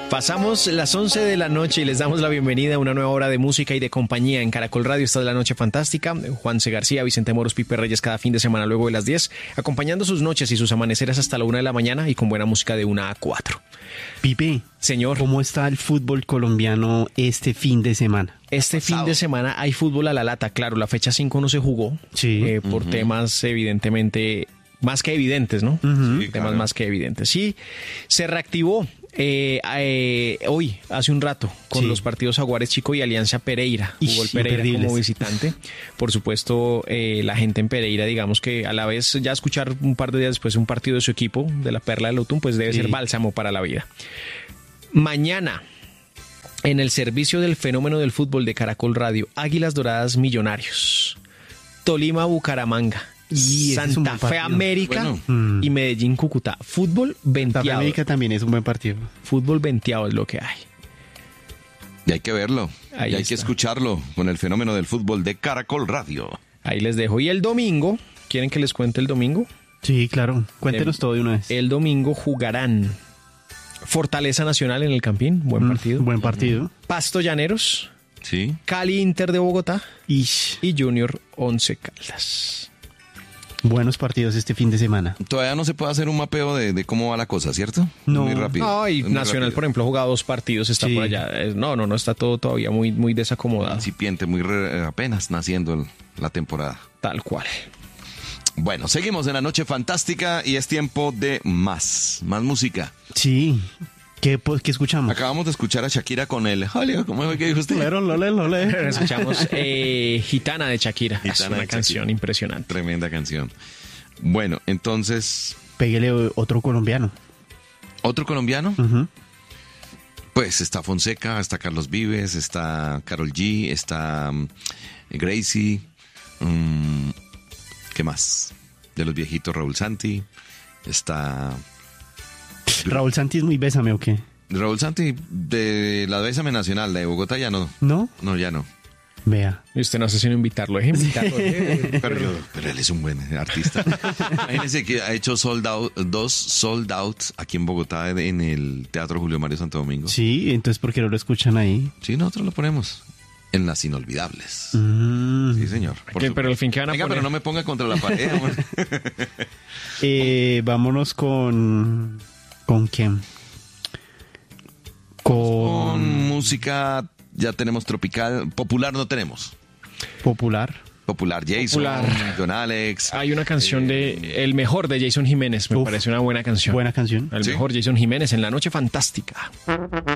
Pasamos las 11 de la noche y les damos la bienvenida a una nueva hora de música y de compañía en Caracol Radio. Esta es La Noche Fantástica. Juan C. García, Vicente Moros, Pipe Reyes cada fin de semana luego de las 10, acompañando sus noches y sus amaneceres hasta la 1 de la mañana y con buena música de 1 a 4. Pipe, señor, ¿cómo está el fútbol colombiano este fin de semana? Este fin de semana hay fútbol a la lata. Claro, la fecha 5 no se jugó por temas evidentemente más que evidentes, ¿no? Sí, temas claro. más que evidentes. Sí, se reactivó hoy, hace un rato, con los partidos Jaguares Chico y Alianza Pereira. Jugó el Pereira como visitante. Por supuesto, la gente en Pereira, digamos que a la vez ya escuchar un par de días después un partido de su equipo, de la Perla del Otún, pues debe ser bálsamo para la vida. Mañana, en el servicio del fenómeno del fútbol de Caracol Radio, Águilas Doradas Millonarios, Tolima Bucaramanga, Y Santa Fe América y Medellín Cúcuta. Fútbol venteado. Santa Fe América también es un buen partido. Fútbol venteado es lo que hay. Y hay que verlo. Ahí y hay está. que escucharlo con el fenómeno del fútbol de Caracol Radio. Ahí les dejo. Y el domingo, ¿quieren que les cuente el domingo? Sí, claro. Cuéntenos todo de una vez. El domingo jugarán Fortaleza Nacional en el Campín. Buen partido. Buen partido. Pasto Llaneros, Sí. Cali Inter de Bogotá Ish. y Junior Once Caldas. Buenos partidos este fin de semana. Todavía no se puede hacer un mapeo de cómo va la cosa, ¿cierto? No. Muy rápido. No, y Muy Nacional, rápido. por ejemplo, ha jugado 2 partidos, está Sí. por allá. No, está todo todavía muy desacomodado. Incipiente, apenas naciendo la temporada. Tal cual. Bueno, seguimos en La Noche Fantástica y es tiempo de más música. Sí. ¿Qué escuchamos? Acabamos de escuchar a Shakira con el... ¿Cómo fue que dijo usted? Lole. Escuchamos Gitana de Shakira. Es Gitana una de canción Shakira. impresionante. Tremenda canción. Bueno, entonces, Péguele otro colombiano. ¿otro colombiano? Ujú. Pues está Fonseca, está Carlos Vives, está Karol G, está Gracie. ¿Qué más? De los viejitos, Raúl Santi. Está Raúl Santi es muy bésame, ¿o qué? Raúl Santi de la Bésame Nacional, de Bogotá ya no. ¿No? No, ya no. Vea. Y usted no hace sino invitarlo. Es invitarlo. Pero él es un buen artista. Imagínense que ha hecho dos sold out aquí en Bogotá en el Teatro Julio Mario Santo Domingo. Sí, entonces ¿por qué no lo escuchan ahí? Sí, nosotros lo ponemos en las inolvidables. Sí, señor. Por ¿Qué? supuesto. Pero al fin, ¿qué van a Venga, poner? pero no me ponga contra la pared, hombre. Vámonos con... ¿Con quién? Con música ya tenemos tropical. Popular no tenemos. Popular. Popular Jason, Popular. John Alex. Hay una canción de el mejor de Jason Jiménez. Me Uf, parece una buena canción. Buena canción. El Sí. mejor Jason Jiménez en La Noche Fantástica.